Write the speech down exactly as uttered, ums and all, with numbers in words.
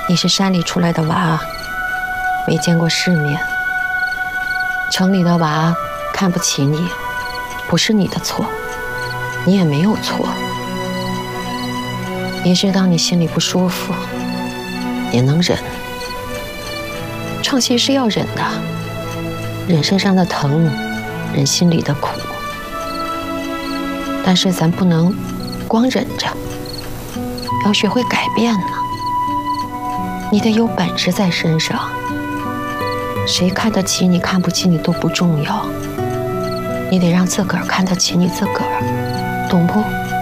你是山里出来的娃，没见过世面，城里的娃看不起你，不是你的错，你也没有错。也许当你心里不舒服，也能忍。唱戏是要忍的，忍身上的疼，忍心里的苦。但是咱不能光忍着，要学会改变呢。你得有本事在身上，谁看得起你看不起你都不重要，你得让自个儿看得起你自个儿，懂不？